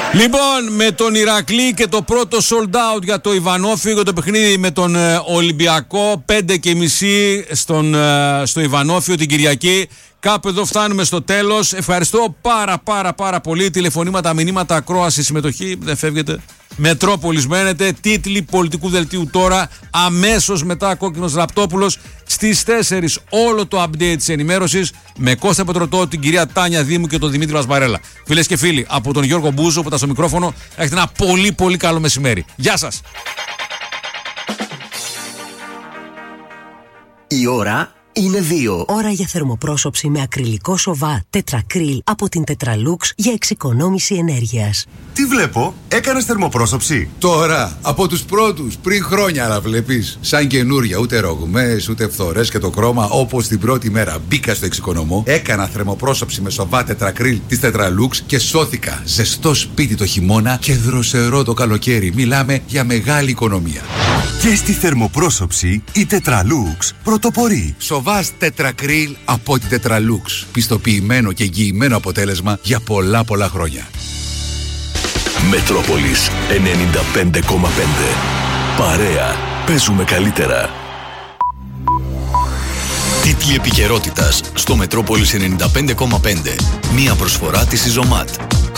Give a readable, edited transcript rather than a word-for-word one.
Λοιπόν, με τον Ηρακλή και το πρώτο sold out για το Ιβανόφιο, για το παιχνίδι με τον Ολυμπιακό, 5:30 στο Ιβανόφιο την Κυριακή. Κάπου εδώ φτάνουμε στο τέλος. Ευχαριστώ πάρα πολύ. Τηλεφωνήματα, μηνύματα, ακρόαση, συμμετοχή. Δεν φεύγετε. Μετρόπολης μένετε. Τίτλοι πολιτικού δελτίου τώρα. Αμέσως μετά Κόκκινος Ραπτόπουλος. Στις 4 όλο το update της ενημέρωσης με Κώστα Πετρωτό, την κυρία Τάνια Δήμου και τον Δημήτρη Βασβαρέλα. Φίλες και φίλοι, από τον Γιώργο Μπούζο που ήταν στο μικρόφωνο, έχετε ένα πολύ καλό μεσημέρι. Γεια σας. Η ώρα είναι 2. Ώρα για θερμοπρόσωψη με ακριλικό σοβά τετρακρίλ από την Tetralux για εξοικονόμηση ενέργειας. Τι βλέπω, έκανες θερμοπρόσωψη? Τώρα, από τους πρώτους, πριν χρόνια, αλλά βλέπεις. Σαν καινούρια, ούτε ρογμές, ούτε φθορές και το χρώμα, όπως την πρώτη μέρα μπήκα στο εξοικονομώ, έκανα θερμοπρόσωψη με σοβά τετρακρίλ της Tetralux και σώθηκα. Ζεστό σπίτι το χειμώνα και δροσερό το καλοκαίρι. Μιλάμε για μεγάλη οικονομία. Και στη θερμοπρόσωψη η Tetralux πρωτοπορεί. Σοβάς τετρακρίλ από την Tetralux. Πιστοποιημένο και εγγυημένο αποτέλεσμα για πολλά χρόνια. Μετρόπολης 95,5. Παρέα. Παίζουμε καλύτερα. Τίτλοι επικαιρότητας στο Μετρόπολης 95,5. Μία προσφορά της Ιζωμάτ.